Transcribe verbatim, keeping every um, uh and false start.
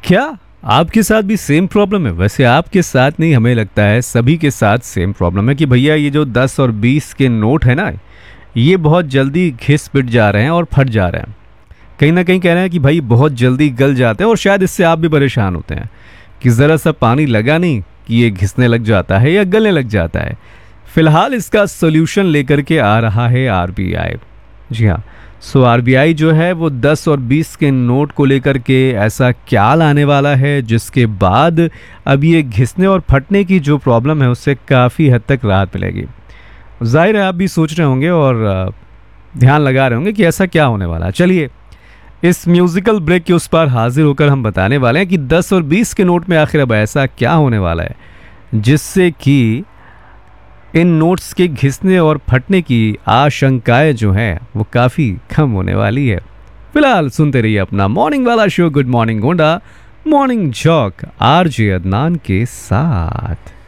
क्या आपके साथ भी सेम प्रॉब्लम है? वैसे आपके साथ नहीं, हमें लगता है सभी के साथ सेम प्रॉब्लम है कि भैया ये जो दस और बीस के नोट है ना, ये बहुत जल्दी घिस पिट जा रहे हैं और फट जा रहे हैं। कहीं ना कहीं कह रहे हैं कि भाई बहुत जल्दी गल जाते हैं, और शायद इससे आप भी परेशान होते हैं कि ज़रा सा पानी लगा नहीं कि ये घिसने लग जाता है या गलने लग जाता है। फिलहाल इसका सोल्यूशन लेकर के आ रहा है आरबीआई। जी हाँ, सो आरबीआई जो है वो दस और बीस के नोट को लेकर के ऐसा क्या लाने वाला है जिसके बाद अब ये घिसने और फटने की जो प्रॉब्लम है उससे काफ़ी हद तक राहत मिलेगी। जाहिर है आप भी सोच रहे होंगे और अ, ध्यान लगा रहे होंगे कि ऐसा क्या होने वाला है। चलिए, इस म्यूज़िकल ब्रेक के उस पार हाजिर होकर हम बताने वाले हैं कि दस और बीस के नोट में आखिर अब ऐसा क्या होने वाला है जिससे कि इन नोट्स के घिसने और फटने की आशंकाएं जो हैं वो काफ़ी कम होने वाली है। फिलहाल सुनते रहिए अपना मॉर्निंग वाला show good morning Gonda, morning Jacques RJ Adnan के साथ।